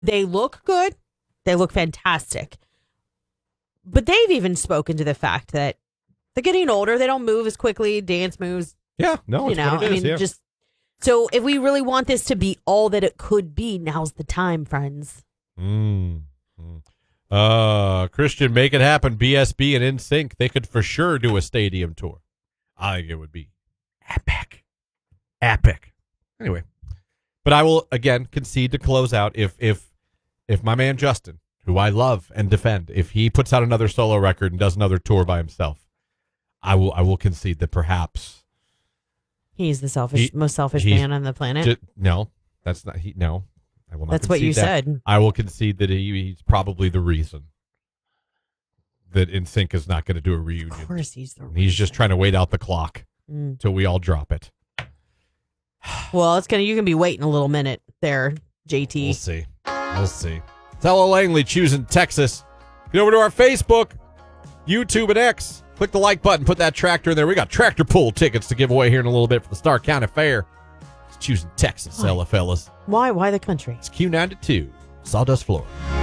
They look good. They look fantastic. But they've even spoken to the fact that they're getting older. They don't move as quickly. Dance moves. Yeah, no, it's what it is, just so if we really want this to be all that it could be, now's the time, friends. Christian, make it happen. BSB and NSYNC, they could for sure do a stadium tour. I think it would be epic. Anyway, but I will again concede to close out if my man Justin, who I love and defend, if he puts out another solo record and does another tour by himself, I will concede that perhaps he's the most selfish man on the planet. No, that's not he. No, I will not. That's what you said. I will concede that he's probably the reason that NSYNC is not going to do a reunion. Of course, he's the reason. He's just trying to wait out the clock till we all drop it. Well, you can be waiting a little minute there, JT. We'll see. Tella Langley choosing Texas. Get over to our Facebook, YouTube, and X. Click the like button. Put that tractor in there. We got tractor pull tickets to give away here in a little bit for the Star County Fair. It's choosing Texas, fellas. Why? Why the country? It's Q92, Sawdust Florida.